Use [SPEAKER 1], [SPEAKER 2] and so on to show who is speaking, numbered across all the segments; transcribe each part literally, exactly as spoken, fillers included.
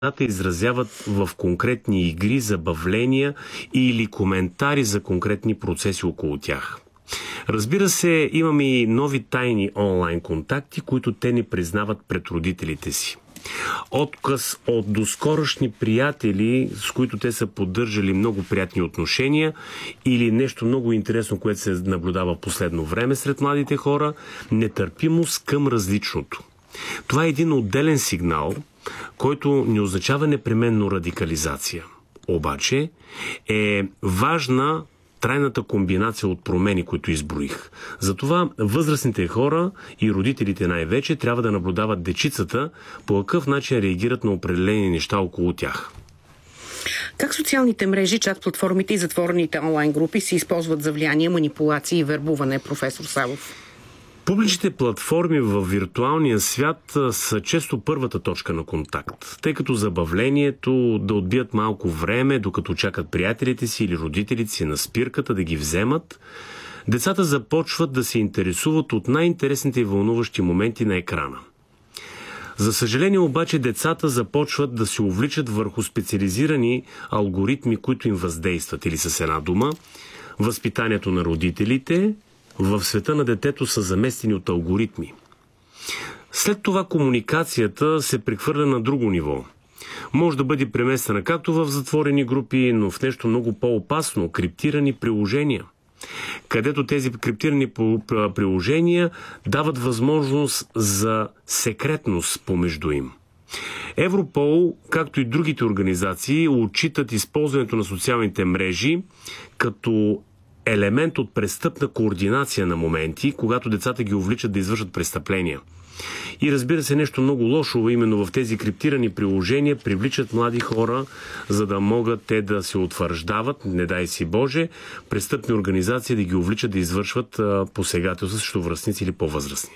[SPEAKER 1] изразяват в конкретни игри, забавления или коментари за конкретни процеси около тях. Разбира се, имаме и нови тайни онлайн контакти, които те не признават пред родителите си. Отказ от доскорошни приятели, с които те са поддържали много приятни отношения, или нещо много интересно, което се наблюдава в последно време сред младите хора, нетърпимост към различното. Това е един отделен сигнал, който не означава непременно радикализация. Обаче е важна трайната комбинация от промени, които изброих. Затова възрастните хора и родителите най-вече трябва да наблюдават дечицата по какъв начин реагират на определени неща около тях.
[SPEAKER 2] Как социалните мрежи, чат-платформите и затворените онлайн групи се използват за влияние, манипулации и вербуване, професор Савов?
[SPEAKER 1] Публичните платформи в виртуалния свят са често първата точка на контакт, тъй като забавлението да отбият малко време, докато чакат приятелите си или родителите си на спирката да ги вземат, децата започват да се интересуват от най-интересните и вълнуващи моменти на екрана. За съжаление обаче децата започват да се увличат върху специализирани алгоритми, които им въздействат, или с една дума, възпитанието на родителите в света на детето са заместени от алгоритми. След това комуникацията се прехвърля на друго ниво. Може да бъде преместена както в затворени групи, но в нещо много по-опасно – криптирани приложения, където тези криптирани приложения дават възможност за секретност помежду им. Европол, както и другите организации, отчитат използването на социалните мрежи като елемент от престъпна координация на моменти, когато децата ги увличат да извършат престъпления. И разбира се, нещо много лошо, именно в тези криптирани приложения привличат млади хора, за да могат те да се утвърждават, не дай си Боже, престъпни организации да ги увличат да извършват посегателства срещу връстници или по-възрастни.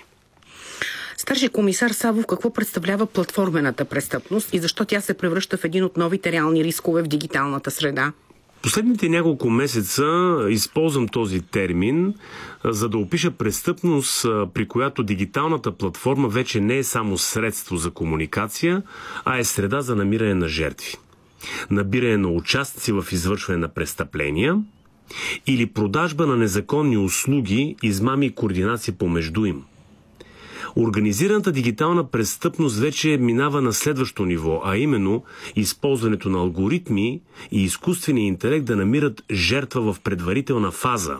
[SPEAKER 2] Старши комисар Савов, какво представлява платформената престъпност и защо тя се превръща в един от новите реални рискове в дигиталната среда?
[SPEAKER 1] Последните няколко месеца използвам този термин, за да опиша престъпност, при която дигиталната платформа вече не е само средство за комуникация, а е среда за намиране на жертви, набиране на участници в извършване на престъпления или продажба на незаконни услуги, измами и координация помежду им. Организираната дигитална престъпност вече минава на следващо ниво, а именно използването на алгоритми и изкуствения интелект да намират жертва в предварителна фаза.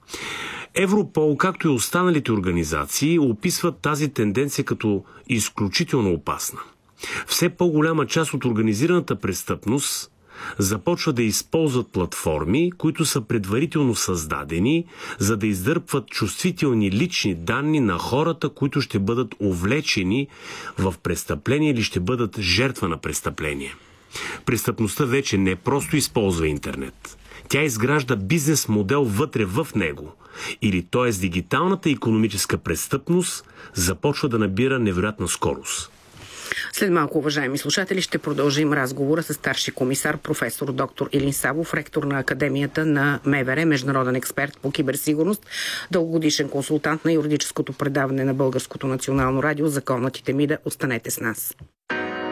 [SPEAKER 1] Европол, както и останалите организации, описват тази тенденция като изключително опасна. Все по-голяма част от организираната престъпност започва да използват платформи, които са предварително създадени, за да издърпват чувствителни лични данни на хората, които ще бъдат увлечени в престъпление или ще бъдат жертва на престъпление. Престъпността вече не просто използва интернет. Тя изгражда бизнес модел вътре в него. Или т.е. дигиталната икономическа престъпност започва да набира невероятна скорост.
[SPEAKER 2] След малко, уважаеми слушатели, ще продължим разговора с старши комисар професор доктор Илин Савов, ректор на Академията на МВР, международен експерт по киберсигурност, дългогодишен консултант на юридическото предаване на Българското национално радио "Законът и Темида". Останете с нас.